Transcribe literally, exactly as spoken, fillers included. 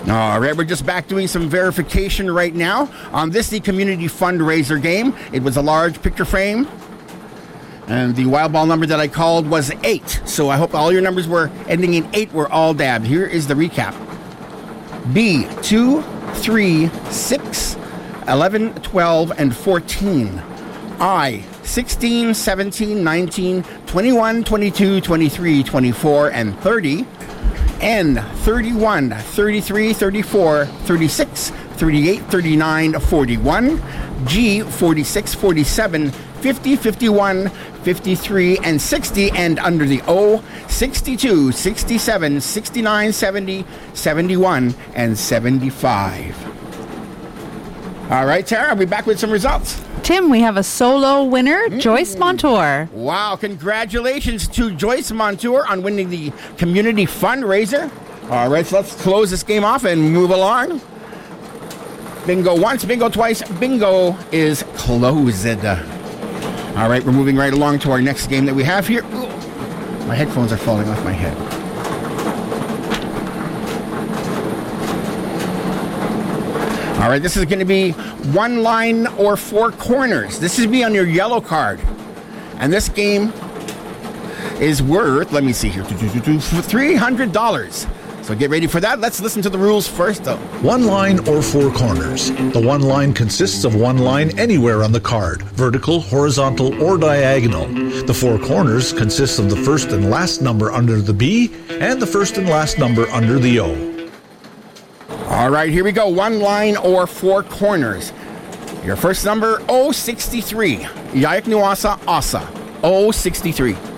All right, we're just back doing some verification right now on this, the community fundraiser game. It was a large picture frame, and the wild ball number that I called was eight. So I hope all your numbers were ending in eight were all dabbed. Here is the recap. B, two, three, six, eleven, twelve, and fourteen. I, sixteen, seventeen, nineteen, twenty-one, twenty-two, twenty-three, twenty-four, and thirty. N, thirty-one, thirty-three, thirty-four, thirty-six, thirty-eight, thirty-nine, forty-one. G, forty-six, forty-seven, fifty, fifty-one, fifty-three, and sixty. And under the O, sixty-two, sixty-seven, sixty-nine, seventy, seventy-one, and seventy-five. All right, Tara, I'll be back with some results. Tim, we have a solo winner, mm. Joyce Montour. Wow, congratulations to Joyce Montour on winning the community fundraiser. All right, so let's close this game off and move along. Bingo once, bingo twice, bingo is closed. All right, we're moving right along to our next game that we have here. Ooh, my headphones are falling off my head. All right, this is going to be one line or four corners. This is be on your yellow card. And this game is worth, let me see here, three hundred dollars. So get ready for that. Let's listen to the rules first, though. One line or four corners. The one line consists of one line anywhere on the card, vertical, horizontal, or diagonal. The four corners consist of the first and last number under the B and the first and last number under the O. All right, here we go. One line or four corners. Your first number, O sixty-three. Yayak Nuasa Asa. O sixty-three.